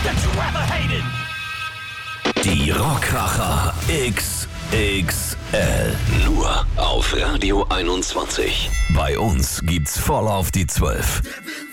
that you ever hated. Die Rockracher XXL. Nur auf Radio 21. Bei uns gibt's voll auf die 12.